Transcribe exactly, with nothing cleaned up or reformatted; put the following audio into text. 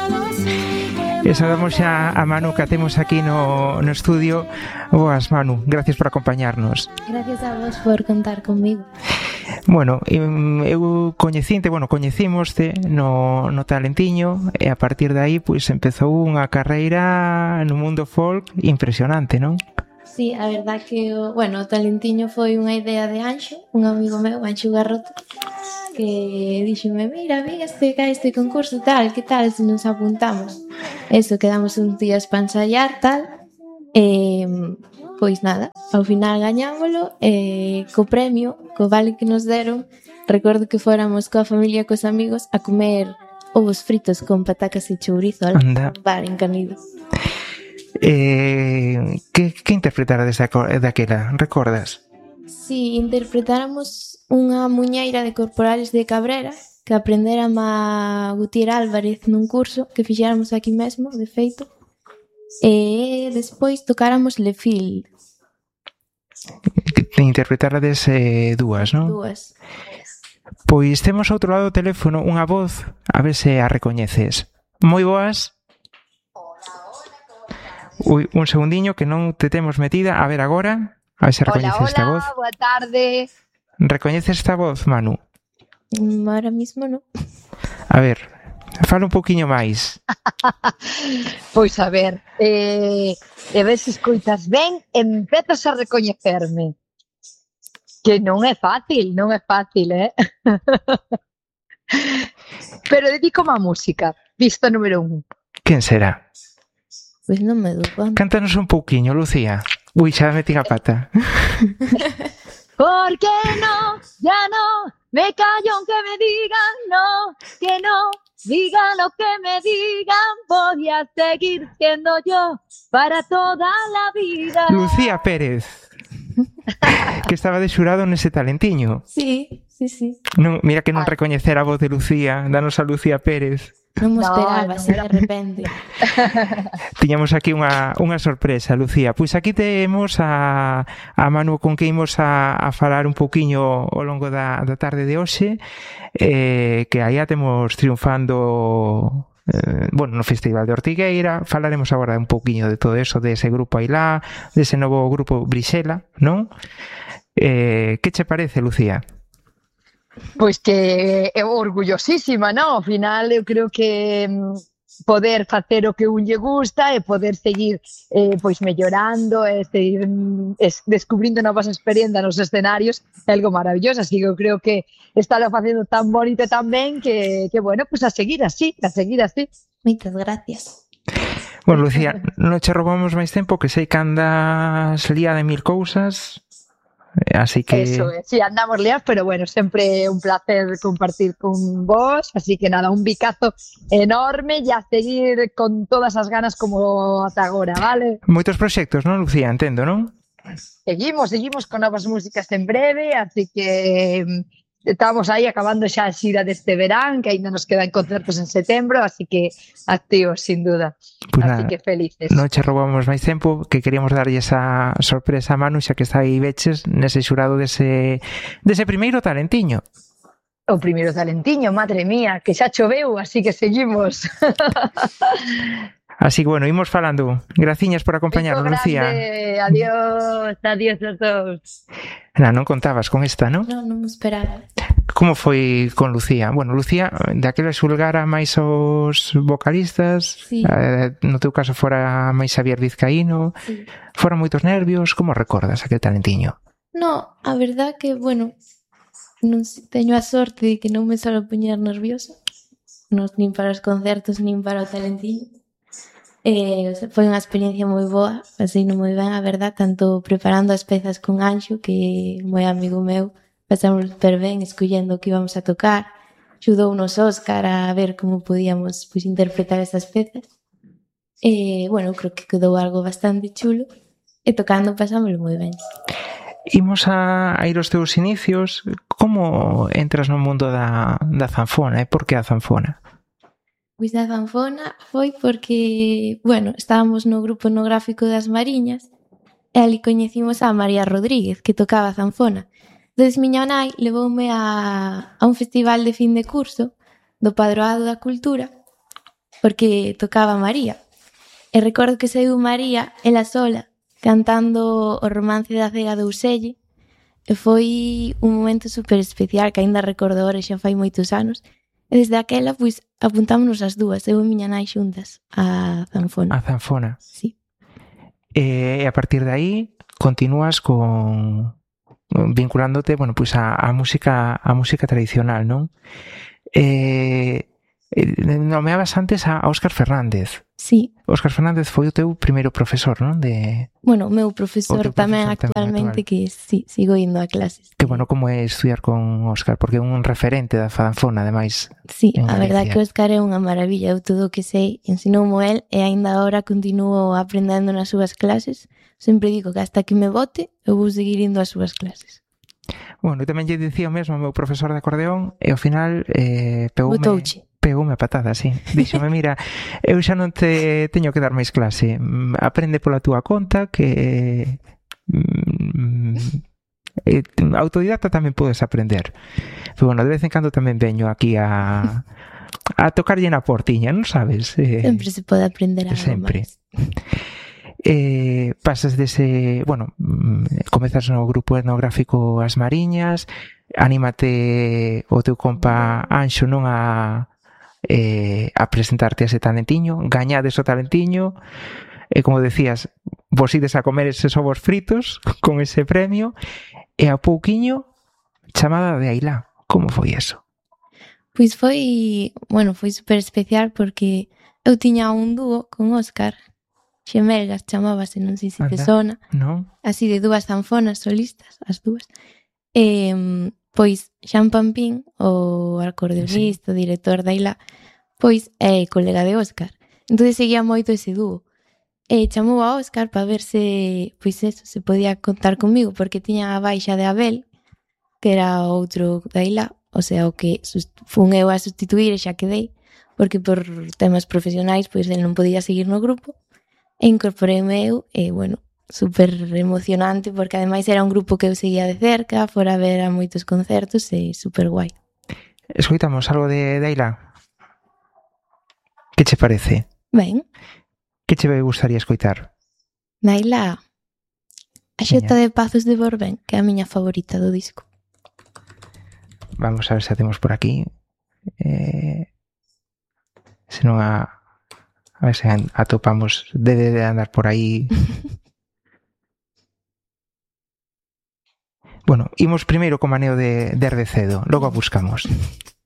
E saudamos xa a Manu que temos aquí no, no estudio. Boas, Manu, gracias por acompañarnos. Gracias a vos por contar comigo. Bueno, eu coñecinte, bueno, coñecímoste no, no Talentiño e a partir de aí pois empezou unha carreira no mundo folk impresionante, non? Sí, a verdad que, bueno, o Talentiño foi unha idea de Anxo, un amigo meu, Anxo Garrote, que díxome, mira, vi este, este concurso tal, que tal se nos apuntamos? Eso, quedamos uns días para ensayar, tal, e, pois nada, ao final gañámolo, e co premio, co vale que nos deron, recordo que fóramos coa familia e cos amigos a comer ovos fritos con patacas e chourizo, al bar en Canido. Eh, que, que interpretarades daquela, recordas? Si, interpretáramos unha muñeira de Corporales de Cabrera que aprendera a Gutiérrez Álvarez nun curso que fixéramos aquí mesmo, de feito, e despois tocáramos Le Fil. Interpretarades eh, dúas, non? Dúas. Pois temos outro lado do teléfono unha voz, a ver se a recoñeces. Moi boas. Ui, un segundiño que non te temos metida. A ver agora. A ver se recoñeces esta voz. Hola, boa tarde. Recoñeces esta voz, Manu? Ahora mismo non. A ver, fala un poquinho máis. Pois a ver, eh, e ves se escoitas ben, empezas a recoñecerme. Que non é fácil, non é fácil, eh? Pero dedícome a música, pista número un. Quen será? Pois non me dou conta. Cántanos un pouquiño, Lucía. Ui, xa metí a pata. ¿Por qué no? Ya no, me callo aunque me digan no, que no, digan lo que me digan, voy a seguir siendo yo para toda la vida. Lucía Pérez, que estaba de xurado nese Talentiño. Sí, sí, sí. Non, mira que non recoñecer a voz de Lucía, danos a Lucía Pérez. Non me esperaba, así de repente. Tiñamos aquí unha, unha sorpresa, Lucía. Pois aquí temos a, a Manu con que imos a, a falar un pouquiño ao longo da, da tarde de hoxe, eh, que aí a temos triunfando eh, bueno, no Festival de Ortigueira. Falaremos agora un pouquiño de todo eso, de ese grupo Ailá, de ese novo grupo Brixela, non? Eh, que che parece, Lucía? Pois que é orgullosísima, non? Ao final eu creo que poder facer o que un lle gusta e poder seguir eh, pois mellorando e seguir es, descubrindo novas experiencias nos escenarios é algo maravilloso, así que eu creo que está facendo tan bonito e tan ben que, que bueno, pois a seguir así, a seguir así. Moitas gracias. Bueno, Lucía, non che roubamos máis tempo, que sei que andas liada en mil cousas. Así que... Eso é, sí, andamos liados, pero bueno, sempre un placer compartir con vos, así que nada, un bicazo enorme e a seguir con todas as ganas como ata agora, vale? Moitos proxectos, non, Lucía? Entendo, non? Seguimos, seguimos con novas músicas en breve, así que estamos aí acabando xa a xira deste verán, que ainda nos quedan concertos en setembro, así que activos, sin duda. Pues así nada, que felices. Non che roubamos máis tempo, que queríamos darlle esa sorpresa a Manu, xa que está aí veches nese xurado dese, dese primeiro Talentiño. O primeiro Talentiño, madre mía, que xa choveu, así que seguimos. Así que, bueno, imos falando. Graciñas por acompañarnos, Lucía. Adiós, adiós a todos. Na, non contabas con esta, non? Non, non me esperaba. Como foi con Lucía? Bueno, Lucía, daquela xulgara máis os vocalistas, sí. eh, no teu caso fora máis Xavier Vizcaíno, sí. Fora moitos nervios, como recordas aquel Talentiño? No, a verdad que, bueno, non teño a sorte de que non me solo poñer nerviosa, non nin para os concertos, nin para o Talentiño. Eh, foi unha experiencia moi boa, así non moi ben, a verdad, tanto preparando as pezas con Anxo, que é moi amigo meu, pasamos super ben escollendo o que íbamos a tocar, axudounos Óscar a ver como podíamos pues, interpretar esas pezas. E, bueno, creo que quedou algo bastante chulo, e tocando pasámoslo moi ben. Imos a, a ir aos teus inicios. Como entras no mundo da, da zanfona e por que a zanfona? Pois a zanfona foi porque, bueno, estábamos no grupo etnográfico das Mariñas e ali coñecimos a María Rodríguez, que tocaba a zanfona. Entón, miña nai levoume a, a un festival de fin de curso do Padroado da Cultura porque tocaba María. E recordo que saiu María, ela sola, cantando o romance da cega de Uselle, e foi un momento super especial que aínda recordo ahora, xa fai moitos anos. E desde aquela, pois, apuntámonos as dúas, eu e miña nai xuntas, a zanfona. A zanfona. Sí. E a partir de aí continúas con vinculándote, bueno, pois a, a música a música tradicional, non? Eh, nomeabas antes a Óscar Fernández. Sí. Óscar Fernández foi o teu primeiro profesor, non? De... Bueno, o meu profesor, o tamén profesor actualmente, tamén que sí, sigo indo a clases. Que bueno, como é estudiar con Óscar, porque é un referente da zanfona, ademais. Sí, a verdad que Óscar é unha maravilla, eu todo o que sei ensinoumo el e aínda agora continuo aprendendo nas súas clases. Sempre digo que hasta que me bote eu vou seguir indo ás súas clases. Bueno, eu tamén lle dicía o mesmo ao meu profesor de acordeón e ao final eh, pegoume... Botouche. Pegoume a patada, sí. Díxome, mira, eu xa non te teño que dar máis clase. Aprende pola túa conta que mm, eh, autodidacta tamén podes aprender. Pero bueno, de vez en cando tamén veño aquí a a tocarlle na portiña, non sabes? Eh, sempre se pode aprender algo sempre. máis. Eh, pasas dese, bueno, comezas no grupo etnográfico As Mariñas, anímate o teu compa Anxo non a eh, a presentarte a ese talentiño, gañades o talentiño e como decías, vos ides a comer eses ovos fritos con ese premio e a pouquiño chamada de Ailá. Como foi eso? Pois foi, bueno, foi super especial porque eu tiña un dúo con Óscar, Xemelgas chamábase, non sei se te sona, non? Así de dúas zanfonas solistas, as dúas. E, pois, Xan Pampín, o acordeonista, sí, director da Ailá, pois é colega de Óscar. Entón seguía moito ese dúo. E chamou a Óscar para ver se, pois eso, se podía contar comigo, porque tiña a baixa de Abel, que era outro da Ailá, o sea, o que fun eu a sustituir e xa quedei, porque por temas profesionais, pois el non podía seguir no grupo, e incorporeime eu, e, bueno, super emocionante, porque ademais era un grupo que eu seguía de cerca, fora a ver a moitos concertos, e super guai. Escoitamos algo de, de Ailá? Que che parece? Ben. Que che gustaría escoitar? Da Ailá, a Xota de Pazos de Borbén, que é a miña favorita do disco. Vamos a ver se a temos por aquí. Eh, se non a... A ver se atopamos. Debe de andar por aí. Bueno, imos primeiro co maneo de, de Ardecedo. Logo a buscamos.